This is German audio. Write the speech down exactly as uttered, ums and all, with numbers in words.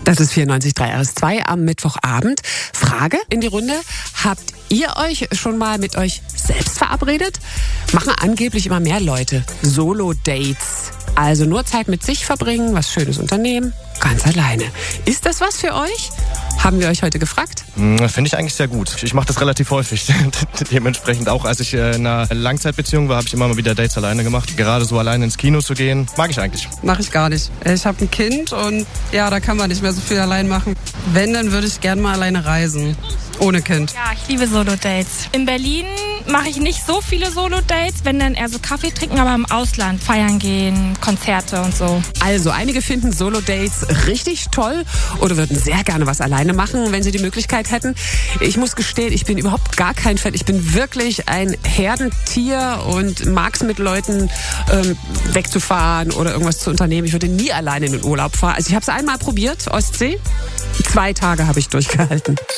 Das ist vierundneunzig Komma drei R S zwei am Mittwochabend. Frage in die Runde. Habt ihr euch schon mal mit euch selbst verabredet? Machen angeblich immer mehr Leute Solo-Dates. Also nur Zeit mit sich verbringen, was Schönes unternehmen, ganz alleine. Ist das was für euch? Haben wir euch heute gefragt? Finde ich eigentlich sehr gut. Ich mache das relativ häufig. Dementsprechend auch, als ich in einer Langzeitbeziehung war, habe ich immer mal wieder Dates alleine gemacht. Gerade so alleine ins Kino zu gehen, mag ich eigentlich. Mache ich gar nicht. Ich habe ein Kind und ja, da kann man nicht mehr so viel allein machen. Wenn, dann würde ich gerne mal alleine reisen. Ohne Kind. Ja, ich liebe Solo-Dates. In Berlin mache ich nicht so viele Solo-Dates, wenn dann eher so Kaffee trinken, aber im Ausland feiern gehen, Konzerte und so. Also einige finden Solo-Dates richtig toll oder würden sehr gerne was alleine machen, wenn sie die Möglichkeit hätten. Ich muss gestehen, ich bin überhaupt gar kein Fan. Ich bin wirklich ein Herdentier und mag es mit Leuten ähm, wegzufahren oder irgendwas zu unternehmen. Ich würde nie alleine in den Urlaub fahren. Also ich habe es einmal probiert, Ostsee. Zwei Tage habe ich durchgehalten.